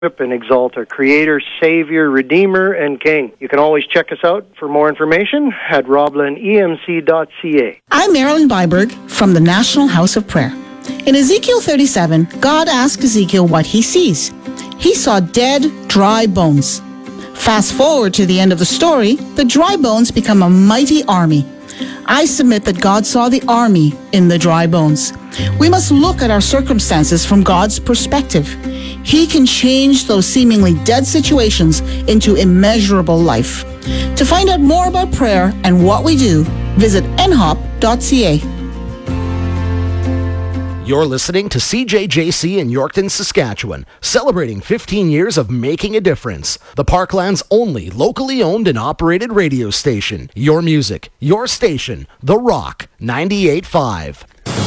and exalt our Creator, Savior, Redeemer, and King. You can always check us out for more information at roblinemc.ca. I'm Marilyn Byberg from the National House of Prayer. In Ezekiel 37, God asked Ezekiel what he sees. He saw dead, dry bones. Fast forward to the end of the story, the dry bones become a mighty army. I submit that God saw the army in the dry bones. We must look at our circumstances from God's perspective. He can change those seemingly dead situations into immeasurable life. To find out more about prayer and what we do, visit nhop.ca. You're listening to CJJC in Yorkton, Saskatchewan, celebrating 15 years of making a difference. The Parkland's only locally owned and operated radio station. Your music, your station, The Rock 98.5.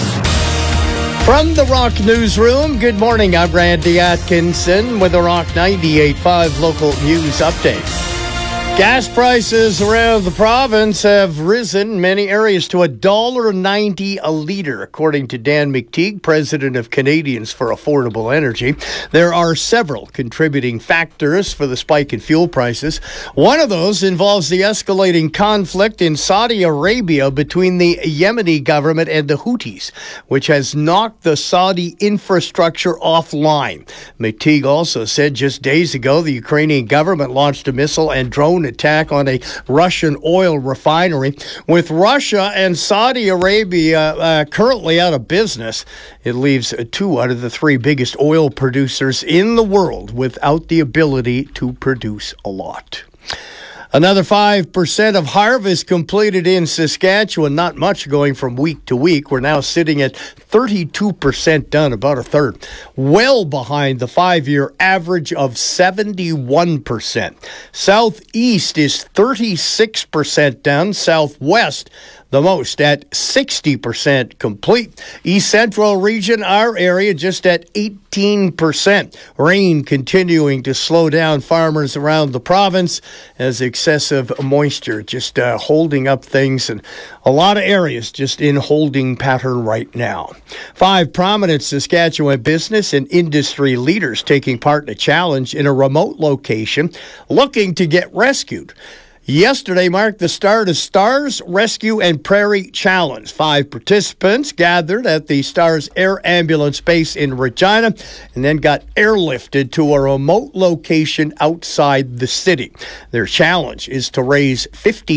From the Rock Newsroom, good morning. I'm Randy Atkinson with the Rock 98.5 local news update. Gas prices around the province have risen in many areas to $1.90 a litre, according to Dan McTeague, president of Canadians for Affordable Energy. There are several contributing factors for the spike in fuel prices. One of those involves the escalating conflict in Saudi Arabia between the Yemeni government and the Houthis, which has knocked the Saudi infrastructure offline. McTeague also said just days ago the Ukrainian government launched a missile and drone attack on a Russian oil refinery. With Russia and Saudi Arabia currently out of business, it leaves 2 out of the 3 biggest oil producers in the world without the ability to produce a lot. Another 5% of harvest completed in Saskatchewan. Not much going from week to week. We're now sitting at 32% done, about a third. Well behind the 5-year average of 71%. Southeast is 36% done. Southwest, the most, at 60% complete. East Central region, our area, just at 18%. Rain continuing to slow down farmers around the province as excessive moisture just holding up things, and a lot of areas just in holding pattern right now. 5 prominent Saskatchewan business and industry leaders taking part in a challenge in a remote location looking to get rescued. Yesterday marked the start of STARS Rescue and Prairie Challenge. 5 participants gathered at the STARS Air Ambulance Base in Regina and then got airlifted to a remote location outside the city. Their challenge is to raise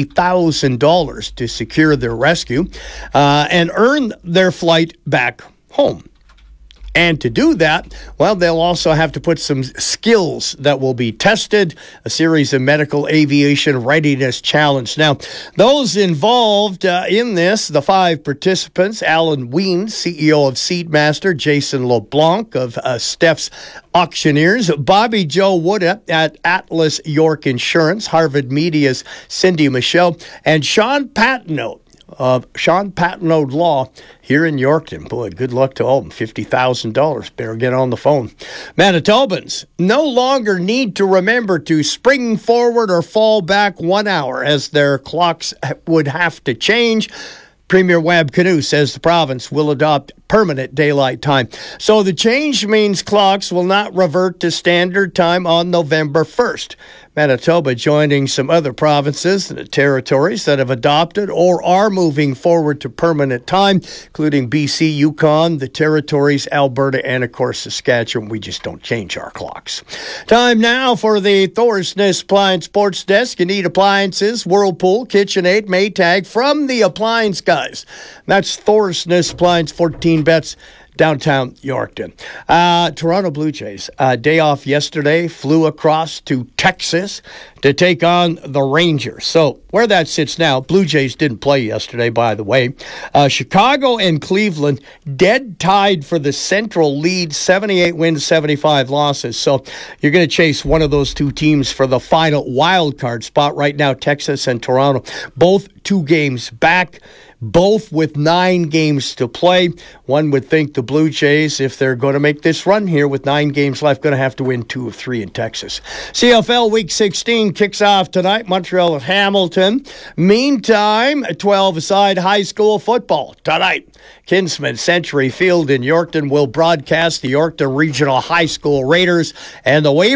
$50,000 to secure their rescue and earn their flight back home. And to do that, well, they'll also have to put some skills that will be tested, a series of medical aviation readiness challenge. Now, those involved in this, the 5 participants, Alan Ween, CEO of Seedmaster, Jason LeBlanc of Steph's Auctioneers, Bobby Joe Wood at Atlas York Insurance, Harvard Media's Cindy Michelle, and Sean Patnaud of Sean Patnaud Law here in Yorkton. Boy, good luck to all of them. $50,000. Better get on the phone. Manitobans no longer need to remember to spring forward or fall back 1 hour, as their clocks would have to change. Premier Wab Kinew says the province will adopt permanent daylight time. So the change means clocks will not revert to standard time on November 1st. Manitoba joining some other provinces and territories that have adopted or are moving forward to permanent time, including BC, Yukon, the territories, Alberta, and, of course, Saskatchewan. We just don't change our clocks. Time now for the Thorsness Appliance Sports Desk. You need appliances, Whirlpool, KitchenAid, Maytag from the appliance guys. That's Thorsness Appliance, 14 bets. Downtown Yorkton. Toronto Blue Jays, day off yesterday, flew across to Texas to take on the Rangers. So where that sits now, Blue Jays didn't play yesterday, by the way. Chicago and Cleveland dead tied for the Central lead, 78 wins, 75 losses. So you're going to chase one of those 2 teams for the final wild card spot right now. Texas and Toronto, both 2 games back. both with 9 games to play. One would think the Blue Jays, if they're going to make this run here with 9 games left, going to have to win 2 of 3 in Texas. CFL Week 16 kicks off tonight. Montreal at Hamilton. Meantime, 12-a-side high school football tonight. Kinsman Century Field in Yorkton will broadcast the Yorkton Regional High School Raiders and the